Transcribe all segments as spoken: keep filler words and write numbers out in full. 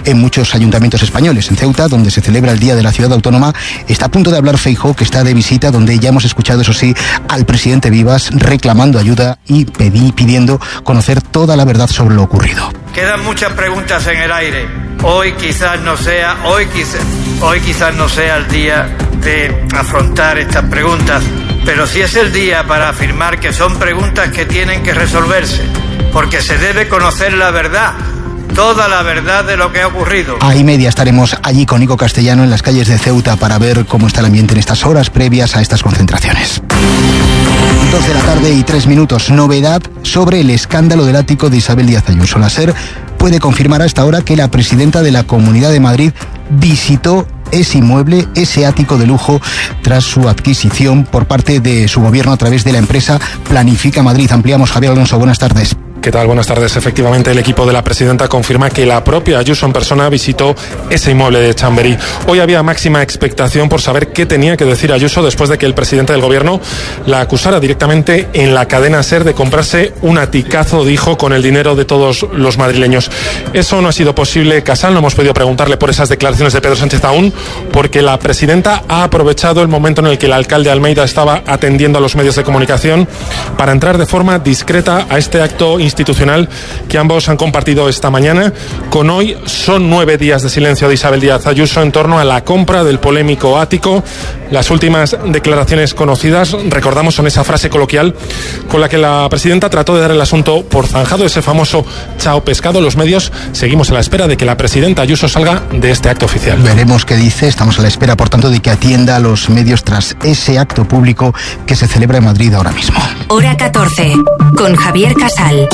en muchos ayuntamientos españoles. En Ceuta, donde se celebra el Día de la Ciudad Autónoma, está a punto de hablar Feijóo, que está de visita, donde ya hemos escuchado, eso sí, al presidente Vivas reclamando ayuda y pedí, pidiendo conocer toda la verdad sobre lo ocurrido. Quedan muchas preguntas en el aire. Hoy quizás no sea, hoy quizás, hoy quizás no sea el día de afrontar estas preguntas, pero sí es el día para afirmar que son preguntas que tienen que resolverse, porque se debe conocer la verdad, toda la verdad de lo que ha ocurrido. A y media estaremos allí con Nico Castellano en las calles de Ceuta para ver cómo está el ambiente en estas horas previas a estas concentraciones. Dos de la tarde y tres minutos. Novedad sobre el escándalo del ático de Isabel Díaz Ayuso. La SER puede confirmar a esta hora que la presidenta de la Comunidad de Madrid visitó ese inmueble, ese ático de lujo, tras su adquisición por parte de su gobierno a través de la empresa Planifica Madrid. Ampliamos, Javier Alonso, buenas tardes. ¿Qué tal? Buenas tardes. Efectivamente, el equipo de la presidenta confirma que la propia Ayuso en persona visitó ese inmueble de Chamberí. Hoy había máxima expectación por saber qué tenía que decir Ayuso después de que el presidente del gobierno la acusara directamente en la cadena SER de comprarse un aticazo, dijo, con el dinero de todos los madrileños. Eso no ha sido posible, Casal. No hemos podido preguntarle por esas declaraciones de Pedro Sánchez aún, porque la presidenta ha aprovechado el momento en el que el alcalde Almeida estaba atendiendo a los medios de comunicación para entrar de forma discreta a este acto institucional que ambos han compartido esta mañana. Con hoy son nueve días de silencio de Isabel Díaz Ayuso en torno a la compra del polémico ático. Las últimas declaraciones conocidas, recordamos, son esa frase coloquial con la que la presidenta trató de dar el asunto por zanjado, ese famoso chao pescado. Los medios seguimos a la espera de que la presidenta Ayuso salga de este acto oficial. Veremos qué dice. Estamos a la espera, por tanto, de que atienda a los medios tras ese acto público que se celebra en Madrid ahora mismo. Hora catorce, con Javier Casal.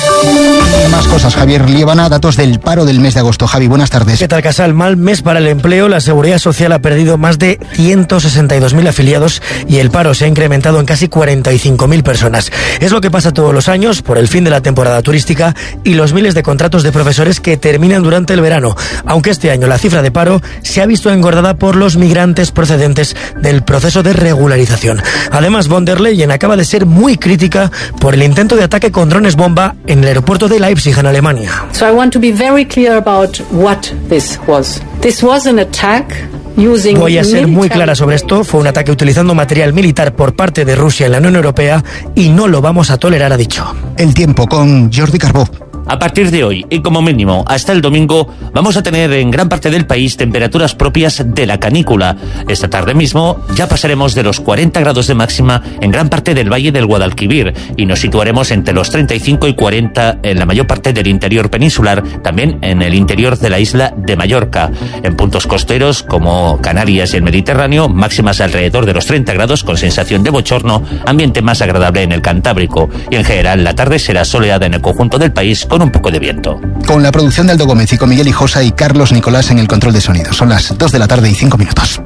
Más cosas, Javier Liébana, datos del paro del mes de agosto. Javi, buenas tardes. ¿Qué tal, Casal? Mal mes para el empleo. La Seguridad Social ha perdido más de ciento sesenta y dos mil afiliados y el paro se ha incrementado en casi cuarenta y cinco mil personas. Es lo que pasa todos los años por el fin de la temporada turística y los miles de contratos de profesores que terminan durante el verano. Aunque este año la cifra de paro se ha visto engordada por los migrantes procedentes del proceso de regularización. Además, von der Leyen acaba de ser muy crítica por el intento de ataque con drones bomba en el aeropuerto de Leipzig, en Alemania. So I want to be very clear about what this was. This was an attack. Voy a ser muy clara sobre esto. Fue un ataque utilizando material militar por parte de Rusia en la Unión Europea y no lo vamos a tolerar, ha dicho. El tiempo con Jordi Carbó. A partir de hoy, y como mínimo hasta el domingo, vamos a tener en gran parte del país temperaturas propias de la canícula. Esta tarde mismo ya pasaremos de los cuarenta grados de máxima en gran parte del Valle del Guadalquivir y nos situaremos entre los treinta y cinco y cuarenta en la mayor parte del interior peninsular, también en el interior de la isla de Mallorca. En puntos costeros como Canarias y el Mediterráneo, máximas alrededor de los treinta grados con sensación de bochorno, ambiente más agradable en el Cantábrico. Y en general la tarde será soleada en el conjunto del país con un poco de viento. Con la producción de Aldo Gómez y con Miguel Hijosa y Carlos Nicolás en el control de sonido. Son las dos de la tarde y cinco minutos.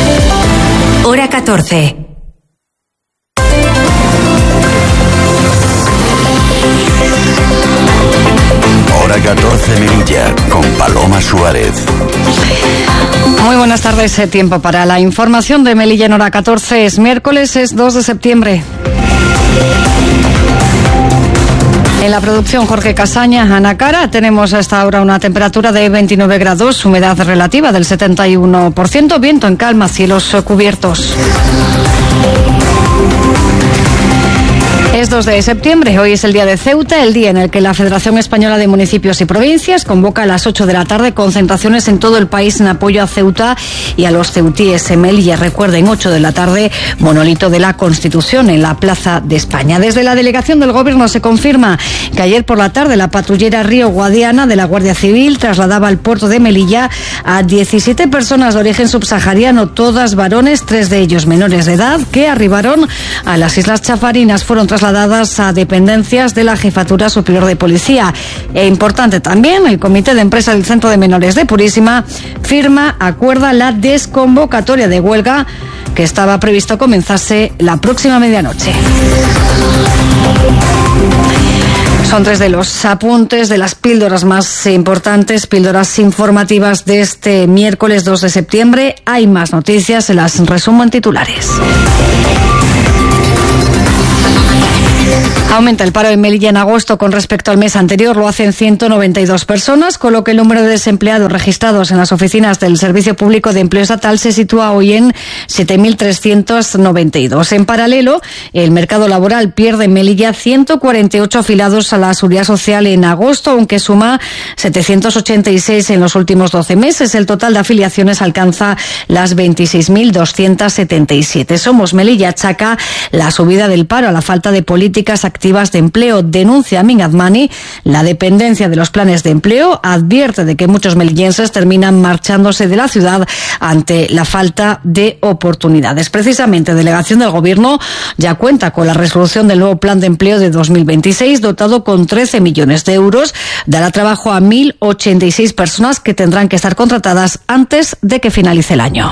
Hora catorce. Hora catorce Melilla, con Paloma Suárez. Muy buenas tardes. Tiempo para la información de Melilla en Hora catorce. Es miércoles, es dos de septiembre. En la producción, Jorge Casaña, Ana Cara. Tenemos hasta ahora una temperatura de veintinueve grados, humedad relativa del setenta y uno por ciento, viento en calma, cielos cubiertos. Es dos de septiembre, hoy es el día de Ceuta, el día en el que la Federación Española de Municipios y Provincias convoca a las ocho de la tarde concentraciones en todo el país en apoyo a Ceuta y a los ceutíes en Melilla. Recuerden, ocho de la tarde, monolito de la Constitución en la Plaza de España. Desde la delegación del Gobierno se confirma que ayer por la tarde la patrullera Río Guadiana de la Guardia Civil trasladaba al puerto de Melilla a diecisiete personas de origen subsahariano, todas varones, tres de ellos menores de edad, que arribaron a las Islas Chafarinas. Fueron trasladadas a dependencias de la Jefatura Superior de Policía. E importante también, el Comité de Empresa del Centro de Menores de Purísima firma, acuerda la desconvocatoria de huelga que estaba previsto comenzase la próxima medianoche. Son tres de los apuntes de las píldoras más importantes, píldoras informativas de este miércoles dos de septiembre. Hay más noticias, se las resumo en titulares. Aumenta el paro en Melilla en agosto con respecto al mes anterior, lo hacen ciento noventa y dos personas, con lo que el número de desempleados registrados en las oficinas del Servicio Público de Empleo Estatal se sitúa hoy en siete mil trescientos noventa y dos. En paralelo, el mercado laboral pierde en Melilla ciento cuarenta y ocho afiliados a la Seguridad Social en agosto, aunque suma setecientos ochenta y seis en los últimos doce meses. El total de afiliaciones alcanza las veintiséis mil doscientos setenta y siete. Somos Melilla achaca la subida del paro a la falta de políticas activas de empleo. Denuncia Amin Admani la dependencia de los planes de empleo. Advierte de que muchos melillenses terminan marchándose de la ciudad ante la falta de oportunidades. Precisamente, delegación del Gobierno ya cuenta con la resolución del nuevo plan de empleo de dos mil veintiséis, dotado con trece millones de euros. Dará trabajo a mil ochenta y seis personas que tendrán que estar contratadas antes de que finalice el año.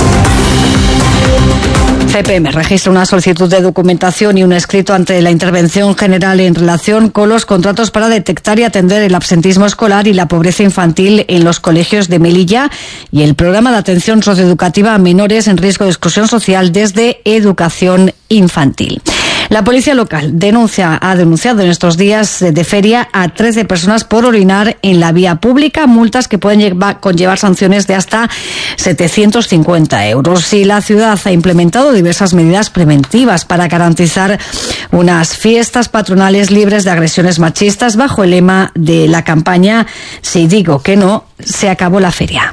C P M registra una solicitud de documentación y un escrito ante la Intervención General en relación con los contratos para detectar y atender el absentismo escolar y la pobreza infantil en los colegios de Melilla y el programa de atención socioeducativa a menores en riesgo de exclusión social desde educación infantil. La policía local denuncia, ha denunciado en estos días de feria a trece personas por orinar en la vía pública, multas que pueden llevar, conllevar sanciones de hasta setecientos cincuenta euros. Y la ciudad ha implementado diversas medidas preventivas para garantizar unas fiestas patronales libres de agresiones machistas bajo el lema de la campaña "Si digo que no, se acabó la feria".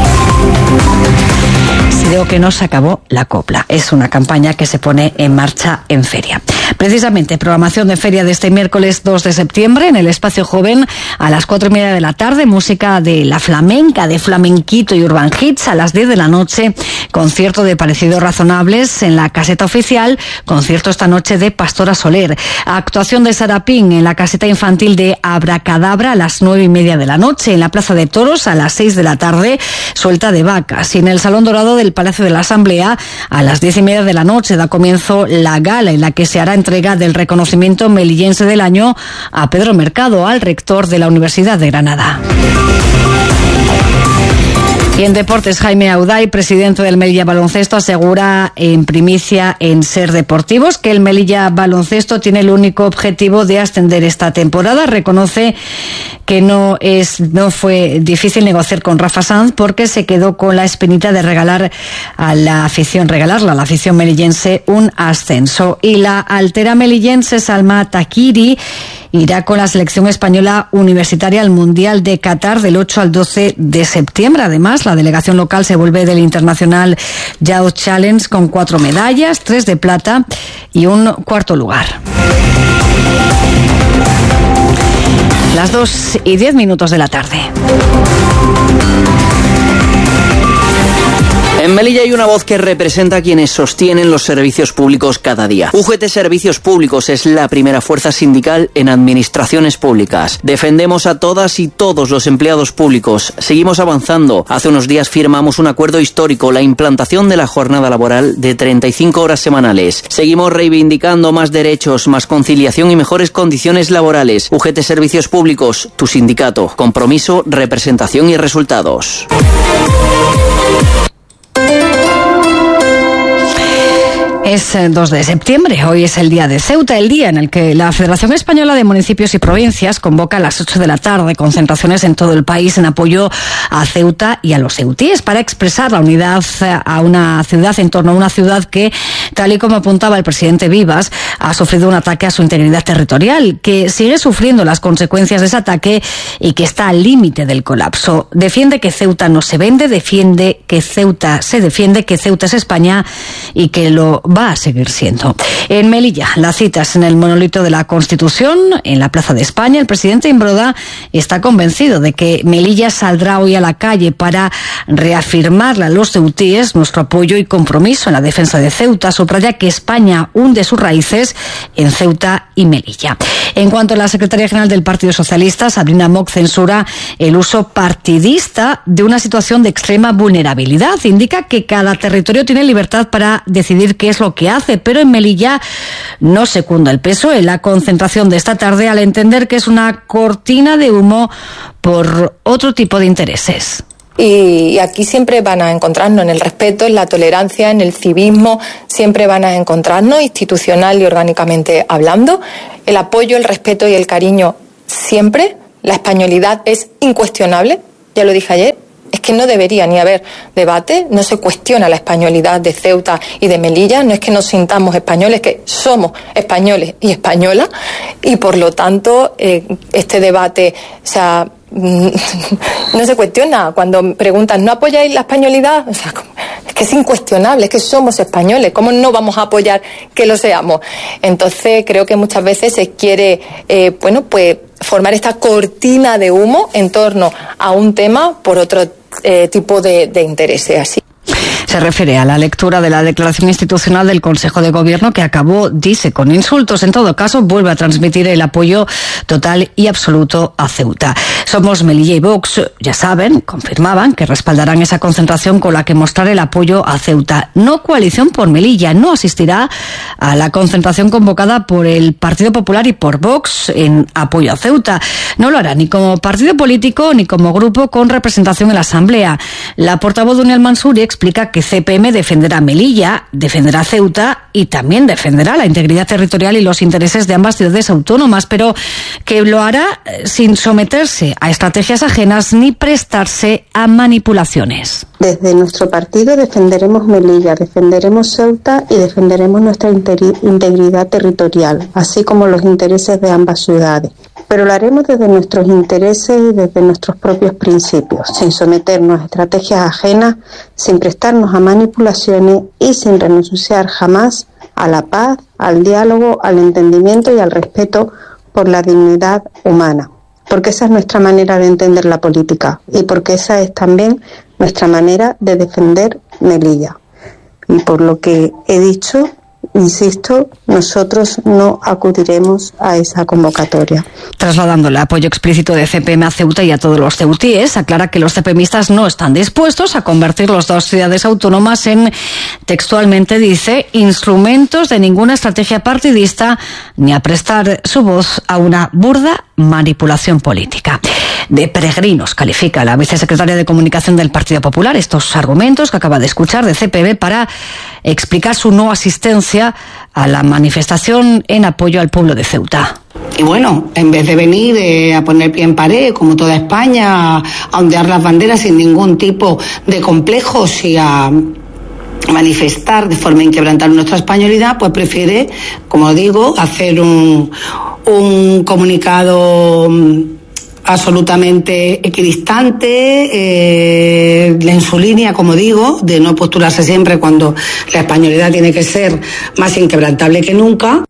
Si digo que no, se acabó la copla. Es una campaña que se pone en marcha en feria. Precisamente, programación de feria de este miércoles dos de septiembre en el Espacio Joven a las cuatro y media de la tarde, música de La Flamenca, de Flamenquito y Urban Hits. A las diez de la noche, concierto de Parecidos Razonables en la caseta oficial, concierto esta noche de Pastora Soler. Actuación de Sarapín en la caseta infantil de Abracadabra a las nueve y media de la noche. En la Plaza de Toros a las seis de la tarde, suelta de vacas. Y en el Salón Dorado del Palacio de la Asamblea a las diez y media de la noche da comienzo la gala en la que se hará entrega del reconocimiento melillense del año a Pedro Mercado, al rector de la Universidad de Granada. Y en deportes, Jaime Auday, presidente del Melilla Baloncesto, asegura en primicia en Ser Deportivos que el Melilla Baloncesto tiene el único objetivo de ascender esta temporada. Reconoce que no es no fue difícil negociar con Rafa Sanz porque se quedó con la espinita de regalar a la afición, regalarla a la afición melillense un ascenso. Y la altera melillense Salma Takiri irá con la selección española universitaria al Mundial de Qatar del ocho al doce de septiembre. Además, la delegación local se vuelve del Internacional Youth Challenge con cuatro medallas, tres de plata y un cuarto lugar. Las dos y diez minutos de la tarde. En Melilla hay una voz que representa a quienes sostienen los servicios públicos cada día. U G T Servicios Públicos es la primera fuerza sindical en administraciones públicas. Defendemos a todas y todos los empleados públicos. Seguimos avanzando. Hace unos días firmamos un acuerdo histórico, la implantación de la jornada laboral de treinta y cinco horas semanales. Seguimos reivindicando más derechos, más conciliación y mejores condiciones laborales. U G T Servicios Públicos, tu sindicato. Compromiso, representación y resultados. Es dos de septiembre, hoy es el día de Ceuta, el día en el que la Federación Española de Municipios y Provincias convoca a las ocho de la tarde concentraciones en todo el país en apoyo a Ceuta y a los ceutíes para expresar la unidad a una ciudad, en torno a una ciudad que, tal y como apuntaba el presidente Vivas, ha sufrido un ataque a su integridad territorial, que sigue sufriendo las consecuencias de ese ataque y que está al límite del colapso. Defiende que Ceuta no se vende, defiende que Ceuta se defiende, que Ceuta es España y que lo va a seguir siendo. En Melilla, las citas en el monolito de la Constitución, en la Plaza de España. El presidente Imbroda está convencido de que Melilla saldrá hoy a la calle para reafirmarle a los ceutíes nuestro apoyo y compromiso en la defensa de Ceuta. Subraya que España hunde sus raíces en Ceuta y Melilla. En cuanto a la secretaria general del Partido Socialista, Sabrina Mock, censura el uso partidista de una situación de extrema vulnerabilidad. Indica que cada territorio tiene libertad para decidir qué es lo que hace, pero en Melilla no secunda el P S O E en la concentración de esta tarde, al entender que es una cortina de humo por otro tipo de intereses. Y aquí siempre van a encontrarnos en el respeto, en la tolerancia, en el civismo, siempre van a encontrarnos institucional y orgánicamente hablando. El apoyo, el respeto y el cariño siempre. La españolidad es incuestionable, ya lo dije ayer. Es que no debería ni haber debate, no se cuestiona la españolidad de Ceuta y de Melilla, no es que nos sintamos españoles, que somos españoles y españolas, y por lo tanto eh, este debate, o sea, no se cuestiona. Cuando preguntan, ¿no apoyáis la españolidad? O sea, es que es incuestionable, es que somos españoles, ¿cómo no vamos a apoyar que lo seamos? Entonces creo que muchas veces se quiere, eh, bueno, pues formar esta cortina de humo en torno a un tema por otro eh, tipo de, de intereses. Así. Se refiere a la lectura de la declaración institucional del Consejo de Gobierno que acabó, dice, con insultos. En todo caso, vuelve a transmitir el apoyo total y absoluto a Ceuta. Somos Melilla y Vox, ya saben, confirmaban que respaldarán esa concentración con la que mostrar el apoyo a Ceuta. No Coalición por Melilla, no asistirá a la concentración convocada por el Partido Popular y por Vox en apoyo a Ceuta. No lo hará ni como partido político ni como grupo con representación en la Asamblea. La portavoz de Unión Mansuri explica que C P M defenderá Melilla, defenderá Ceuta y también defenderá la integridad territorial y los intereses de ambas ciudades autónomas, pero que lo hará sin someterse a estrategias ajenas ni prestarse a manipulaciones. Desde nuestro partido defenderemos Melilla, defenderemos Ceuta y defenderemos nuestra integridad territorial, así como los intereses de ambas ciudades. Pero lo haremos desde nuestros intereses y desde nuestros propios principios, sin someternos a estrategias ajenas, sin prestarnos a manipulaciones y sin renunciar jamás a la paz, al diálogo, al entendimiento y al respeto por la dignidad humana. Porque esa es nuestra manera de entender la política y porque esa es también nuestra manera de defender Melilla. Y por lo que he dicho, insisto, nosotros no acudiremos a esa convocatoria. Trasladando el apoyo explícito de C P M a Ceuta y a todos los ceutíes, aclara que los cepemistas no están dispuestos a convertir las dos ciudades autónomas en, textualmente dice, instrumentos de ninguna estrategia partidista ni a prestar su voz a una burda manipulación política. De peregrinos califica la vicesecretaria de Comunicación del Partido Popular estos argumentos que acaba de escuchar de C P M para explicar su no asistencia a la manifestación en apoyo al pueblo de Ceuta. Y bueno, en vez de venir eh, a poner pie en pared, como toda España, a, a ondear las banderas sin ningún tipo de complejos y a manifestar de forma inquebrantable nuestra españolidad, pues prefiere, como digo, hacer un, un comunicado absolutamente equidistante, eh, en su línea, como digo, de no postularse siempre cuando la españolidad tiene que ser más inquebrantable que nunca.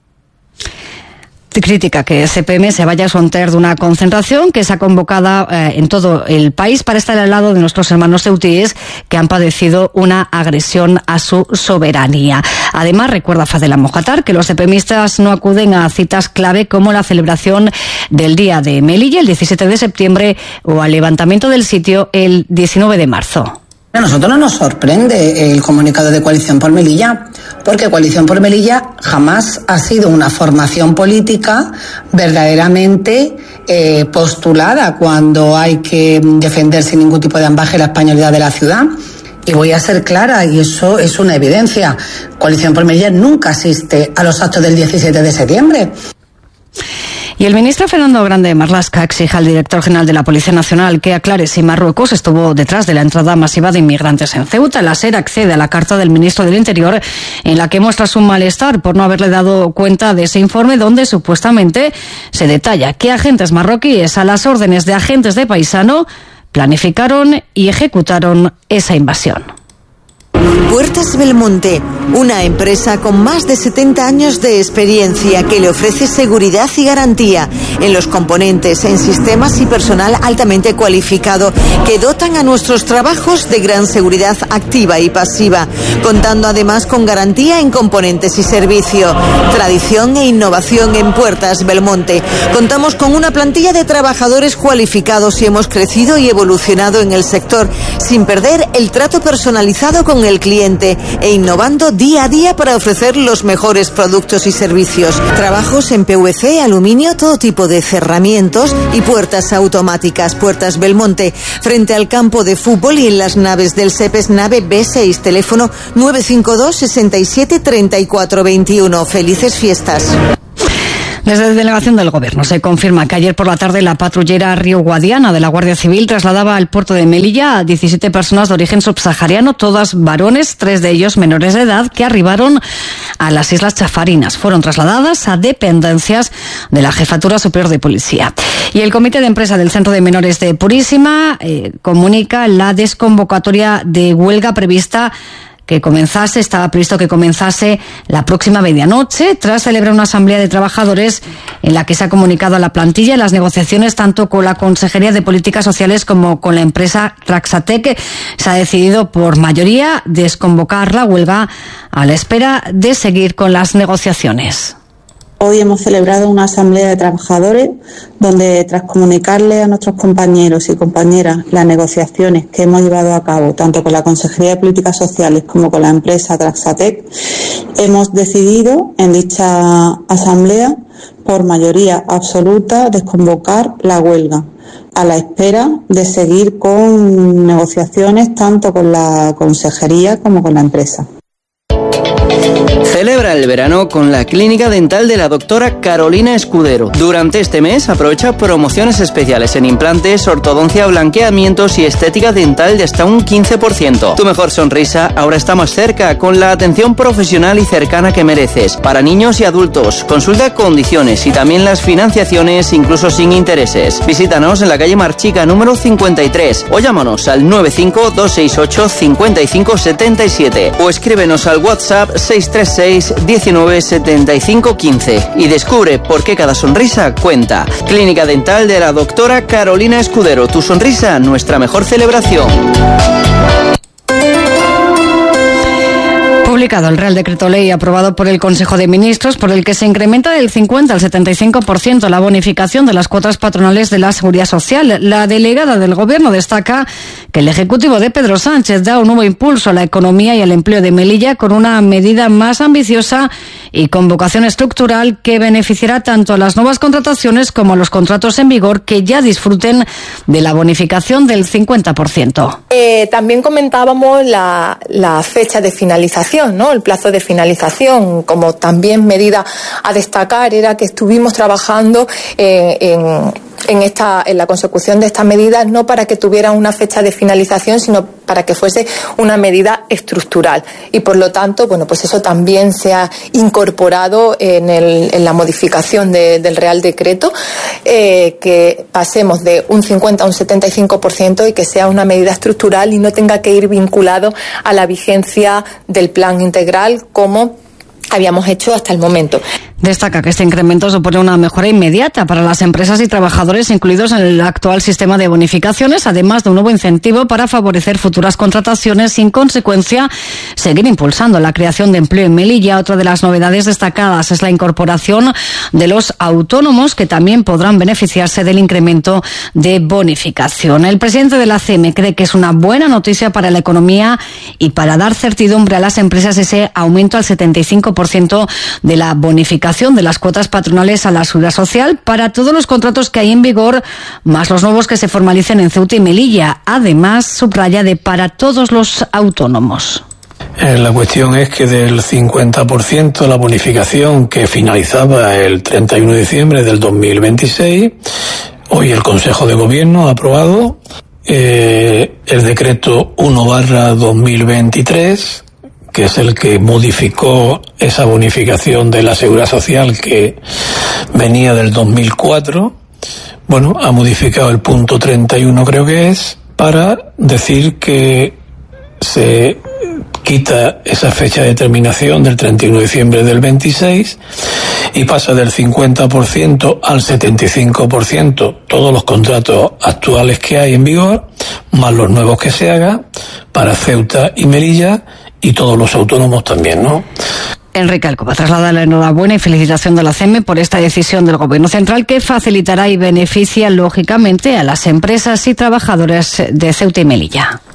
Crítica que C P M se vaya a someter de una concentración que se ha convocado eh, en todo el país para estar al lado de nuestros hermanos ceutíes que han padecido una agresión a su soberanía. Además, recuerda Fadela Mojatar que los CPMistas no acuden a citas clave como la celebración del Día de Melilla el diecisiete de septiembre o al levantamiento del sitio el diecinueve de marzo. A nosotros no nos sorprende el comunicado de Coalición por Melilla, porque Coalición por Melilla jamás ha sido una formación política verdaderamente eh, postulada cuando hay que defender sin ningún tipo de ambaje la españolidad de la ciudad. Y voy a ser clara, y eso es una evidencia. Coalición por Melilla nunca asiste a los actos del diecisiete de septiembre. Y el ministro Fernando Grande Marlaska exige al director general de la Policía Nacional que aclare si Marruecos estuvo detrás de la entrada masiva de inmigrantes en Ceuta. La SER accede a la carta del ministro del Interior en la que muestra su malestar por no haberle dado cuenta de ese informe donde supuestamente se detalla que agentes marroquíes a las órdenes de agentes de Paisano planificaron y ejecutaron esa invasión. Puertas Belmonte, una empresa con más de setenta años de experiencia que le ofrece seguridad y garantía en los componentes, en sistemas y personal altamente cualificado que dotan a nuestros trabajos de gran seguridad activa y pasiva, contando además con garantía en componentes y servicio. Tradición e innovación en Puertas Belmonte. Contamos con una plantilla de trabajadores cualificados y hemos crecido y evolucionado en el sector sin perder el trato personalizado con el el cliente e innovando día a día para ofrecer los mejores productos y servicios. Trabajos en P V C, aluminio, todo tipo de cerramientos y puertas automáticas. Puertas Belmonte, frente al campo de fútbol y en las naves del SEPES Nave B seis, teléfono nueve cinco dos, sesenta y siete, treinta y cuatro veintiuno. Felices fiestas. Desde la delegación del Gobierno se confirma que ayer por la tarde la patrullera Río Guadiana de la Guardia Civil trasladaba al puerto de Melilla a diecisiete personas de origen subsahariano, todas varones, tres de ellos menores de edad, que arribaron a las Islas Chafarinas. Fueron trasladadas a dependencias de la Jefatura Superior de Policía. Y el Comité de Empresa del Centro de Menores de Purísima eh, comunica la desconvocatoria de huelga prevista que comenzase, estaba previsto que comenzase la próxima medianoche, tras celebrar una asamblea de trabajadores en la que se ha comunicado a la plantilla las negociaciones tanto con la Consejería de Políticas Sociales como con la empresa Traxatec. Se ha decidido por mayoría desconvocar la huelga a la espera de seguir con las negociaciones. Hoy hemos celebrado una asamblea de trabajadores donde, tras comunicarle a nuestros compañeros y compañeras las negociaciones que hemos llevado a cabo tanto con la Consejería de Políticas Sociales como con la empresa Traxatec, hemos decidido en dicha asamblea por mayoría absoluta desconvocar la huelga, a la espera de seguir con negociaciones tanto con la Consejería como con la empresa. Celebra el verano con la clínica dental de la doctora Carolina Escudero. Durante este mes aprovecha promociones especiales en implantes, ortodoncia, blanqueamientos y estética dental de hasta un quince por ciento. Tu mejor sonrisa ahora está más cerca con la atención profesional y cercana que mereces. Para niños y adultos, consulta condiciones y también las financiaciones incluso sin intereses. Visítanos en la calle Marchica número cincuenta y tres o llámanos al nueve cinco dos seis ocho, cinco cinco siete siete o escríbenos al WhatsApp seis tres seis, diecinueve, setenta y cinco, quince y descubre por qué cada sonrisa cuenta. Clínica Dental de la doctora Carolina Escudero. Tu sonrisa, nuestra mejor celebración. Publicado el Real Decreto Ley aprobado por el Consejo de Ministros, por el que se incrementa del cincuenta al setenta y cinco por ciento la bonificación de las cuotas patronales de la Seguridad Social. La delegada del Gobierno destaca que el Ejecutivo de Pedro Sánchez da un nuevo impulso a la economía y al empleo de Melilla con una medida más ambiciosa y con vocación estructural que beneficiará tanto a las nuevas contrataciones como a los contratos en vigor que ya disfruten de la bonificación del cincuenta por ciento. Eh, también comentábamos la, la fecha de finalización, ¿no? El plazo de finalización, como también medida a destacar, era que estuvimos trabajando eh, en, en, esta, en la consecución de estas medidas, no para que tuviera una fecha de finalización, sino para que fuese una medida estructural. Y por lo tanto, bueno, pues eso también se ha incorporado en, el, en la modificación de, del Real Decreto, eh, que pasemos de un cincuenta a un setenta y cinco por ciento y que sea una medida estructural y no tenga que ir vinculado a la vigencia del plan integral como habíamos hecho hasta el momento. Destaca que este incremento supone una mejora inmediata para las empresas y trabajadores incluidos en el actual sistema de bonificaciones, además de un nuevo incentivo para favorecer futuras contrataciones y, en consecuencia, seguir impulsando la creación de empleo en Melilla. Otra de las novedades destacadas es la incorporación de los autónomos, que también podrán beneficiarse del incremento de bonificación. El presidente de la C E M cree que es una buena noticia para la economía y para dar certidumbre a las empresas ese aumento al setenta y cinco por ciento de la bonificación de las cuotas patronales a la Seguridad Social para todos los contratos que hay en vigor, más los nuevos que se formalicen en Ceuta y Melilla. Además, subraya de para todos los autónomos. La cuestión es que del cincuenta por ciento la bonificación que finalizaba el treinta y uno de diciembre del dos mil veintiséis, hoy el Consejo de Gobierno ha aprobado eh, el decreto uno barra dos mil veintitrés, que es el que modificó esa bonificación de la Seguridad Social que venía del dos mil cuatro. Bueno, ha modificado el punto treinta y uno, creo que es, para decir que se quita esa fecha de terminación del treinta y uno de diciembre del veintiséis y pasa del cincuenta por ciento al setenta y cinco por ciento todos los contratos actuales que hay en vigor, más los nuevos que se hagan para Ceuta y Melilla, y todos los autónomos también, ¿no? Enrique Alcoba traslada la enhorabuena y felicitación de la C E M por esta decisión del Gobierno Central que facilitará y beneficia lógicamente a las empresas y trabajadores de Ceuta y Melilla.